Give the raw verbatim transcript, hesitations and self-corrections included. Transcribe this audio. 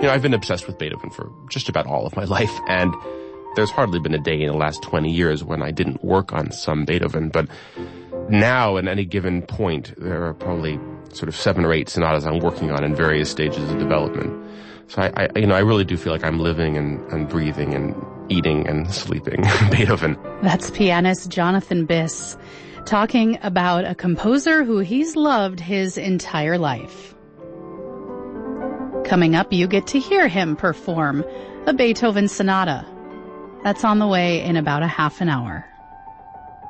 You know, I've been obsessed with Beethoven for just about all of my life, and there's hardly been a day in the last twenty years when I didn't work on some Beethoven, but now at any given point, there are probably sort of seven or eight sonatas I'm working on in various stages of development. So I, I you know, I really do feel like I'm living and, and breathing and eating and sleeping Beethoven. That's pianist Jonathan Biss talking about a composer who he's loved his entire life. Coming up, you get to hear him perform a Beethoven sonata. That's on the way in about a half an hour.